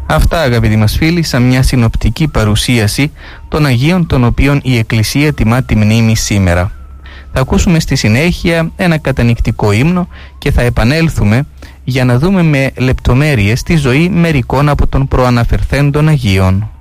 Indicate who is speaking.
Speaker 1: Αυτά, αγαπητοί μας φίλοι, σαν μια συνοπτική παρουσίαση των Αγίων των οποίων η Εκκλησία τιμά τη μνήμη σήμερα. Θα ακούσουμε στη συνέχεια ένα κατανυκτικό ύμνο και θα επανέλθουμε για να δούμε με λεπτομέρειες τη ζωή μερικών από των προαναφερθέντων Αγίων.